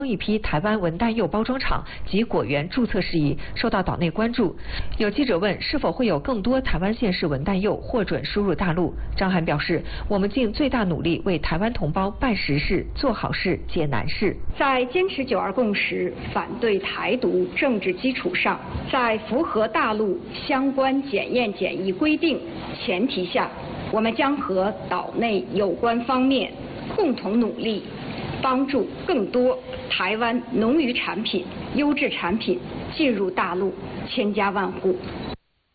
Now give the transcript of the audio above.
一批台湾文旦柚包装厂及果园注册事宜受到岛内关注。有记者问是否会有更多台湾县市文旦柚获准输入大陆，张涵表示，我们尽最大努力为台湾同胞办实事、做好事、解难事。 在坚持9·2共识、反对台独政治基础上，在符合大陆相关检验检疫规定前提下，我们将和岛内有关方面共同努力，帮助更多台湾农渔产品、优质产品进入大陆，千家万户。